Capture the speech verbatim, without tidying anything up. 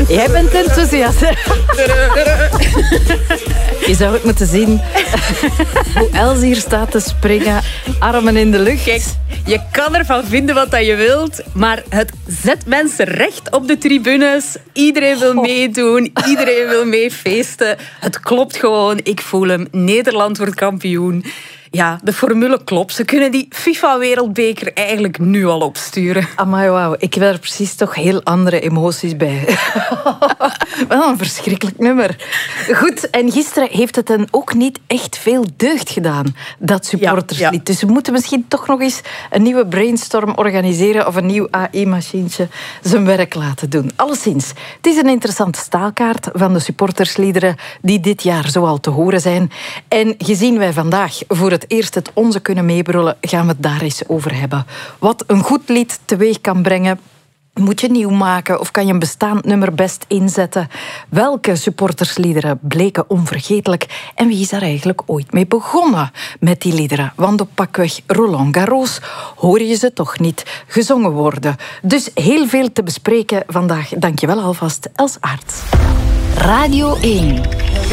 Jij bent enthousiast. Je zou het moeten zien hoe Els hier staat te springen, armen in de lucht. Kijk, je kan ervan vinden wat je wilt, maar het zet mensen recht op de tribunes. Iedereen wil meedoen, iedereen wil meefeesten. Het klopt gewoon, ik voel hem. Nederland wordt kampioen. Ja, de formule klopt. Ze kunnen die FIFA-wereldbeker eigenlijk nu al opsturen. Amai, wauw. Ik heb er precies toch heel andere emoties bij. Wel een verschrikkelijk nummer. Goed, en gisteren heeft het hen ook niet echt veel deugd gedaan, dat supporterslied. Ja, ja. Dus we moeten misschien toch nog eens een nieuwe brainstorm organiseren of een nieuw A I-machientje zijn werk laten doen. Alleszins, het is een interessante staalkaart van de supportersliederen die dit jaar zoal te horen zijn. En gezien wij vandaag voor het het eerst het onze kunnen meebrullen, gaan we het daar eens over hebben. Wat een goed lied teweeg kan brengen. Moet je nieuw maken of kan je een bestaand nummer best inzetten? Welke supportersliederen bleken onvergetelijk? En wie is daar eigenlijk ooit mee begonnen met die liederen? Want op pakweg Roland Garros hoor je ze toch niet gezongen worden. Dus heel veel te bespreken vandaag. Dank je wel alvast, Els Aerts. Radio één.